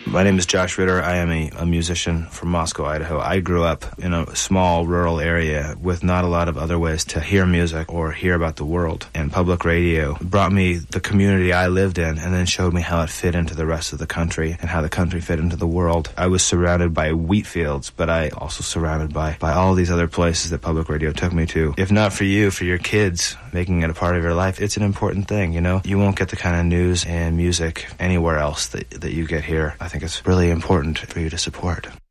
My name is Josh Ritter. I am a musician from Moscow, Idaho. I grew up in a small rural area with not a lot of other ways to hear music or hear about the world. And public radio brought me the community I lived in and then showed me how it fit into the rest of the country and how the country fit into the world. I was surrounded by wheat fields, but I also surrounded by all these other places that public radio took me to. If not for you, for your kids, making it a part of your life, it's an important thing, you know? You won't get the kind of news and music anywhere else that you get here. I think it's really important for you to support.